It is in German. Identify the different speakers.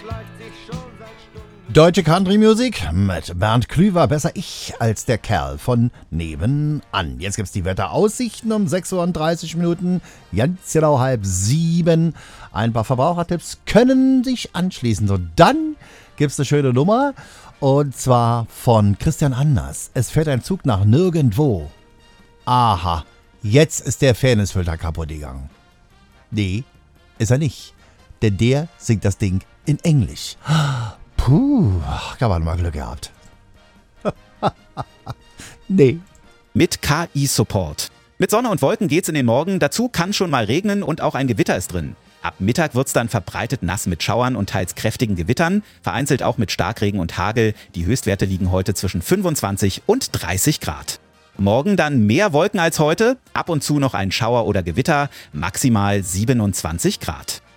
Speaker 1: Deutsche Country Music mit Bernd Klüver, besser ich als der Kerl von nebenan. Jetzt gibt's die Wetteraussichten um 6:30 Uhr, ganz genau 6:30. Ein paar Verbrauchertipps können sich anschließen. Und dann gibt's eine schöne Nummer, und zwar von Christian Anders. Es fährt ein Zug nach nirgendwo. Aha, jetzt ist der Fairnessfilter kaputt gegangen. Nee, ist er nicht, denn der singt das Ding in Englisch. Puh, kann man mal Glück gehabt. Nee.
Speaker 2: Mit KI-Support. Mit Sonne und Wolken geht's in den Morgen. Dazu kann schon mal regnen und auch ein Gewitter ist drin. Ab Mittag wird's dann verbreitet nass mit Schauern und teils kräftigen Gewittern. Vereinzelt auch mit Starkregen und Hagel. Die Höchstwerte liegen heute zwischen 25 und 30 Grad. Morgen dann mehr Wolken als heute. Ab und zu noch ein Schauer oder Gewitter. Maximal 27 Grad.